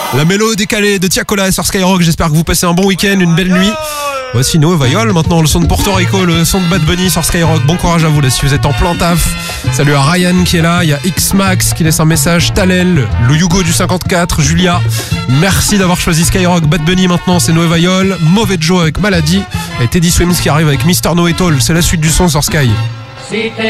La mélo décalée de Tiakola sur Skyrock. J'espère que vous passez un bon week-end, une belle nuit. Voici Nueva York, maintenant le son de Porto Rico, le son de Bad Bunny sur Skyrock. Bon courage à vous là si vous êtes en plein taf. Salut à Ryan qui est là, il y a X-Max qui laisse un message, Talel, le Hugo du 54, Julia. Merci d'avoir choisi Skyrock. Bad Bunny maintenant c'est Nueva York, Mauvais Joe avec Maladie et Teddy Swims qui arrive avec Mr. No It All. C'est la suite du son sur Sky.